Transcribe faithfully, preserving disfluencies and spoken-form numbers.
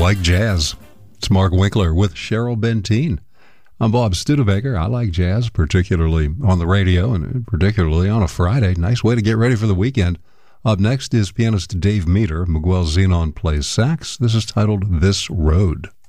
like jazz. It's Mark Winkler with Cheryl Benteen. I'm Bob Studebaker. I like jazz, particularly on the radio and particularly on a Friday. Nice way to get ready for the weekend. Up next is pianist Dave Meter. Miguel Zenon plays sax. This is titled This Road.